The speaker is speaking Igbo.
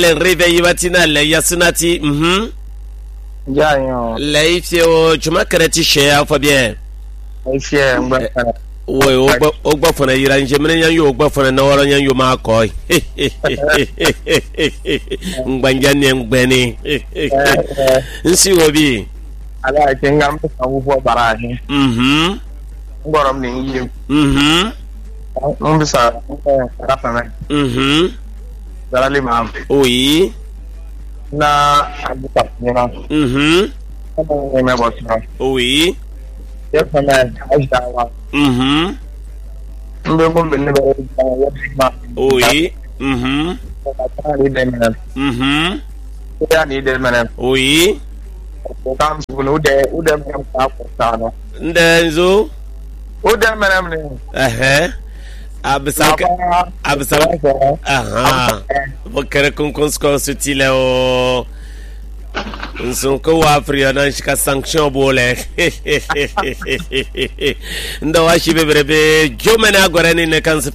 le réveil matinal yasunati Jayo. Laifio chuma karati share for bien. Ifie ngba. We ogba fona yira njemene yan yo ogba fona na woro yan yo ma ko. Ngbanja ne ngbeni. Nsi obi. Ala kenga mpa wo barahi. Ngorom ni yi. Mbisa rapana. Dalali ma. Oui. Na abuta nina. Me bosna. Oui. Yes man, ajawa. Mbe mo benne ba ma. Oui. Ya ni de man. Oui. Kam sunu de man ka ko sana. Ndenzo. Ude man ne. Absaka. Bokere konsko sutile o. Nsonko wa Afrika na shika sanction bole. Ndo wa shibe berebe jomena agora ni ne kanse